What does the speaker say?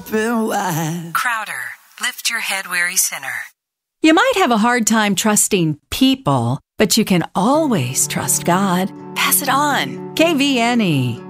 open wide. Crowder, lift your head, weary sinner. You might have a hard time trusting people, but you can always trust God. Pass it on. KVNE.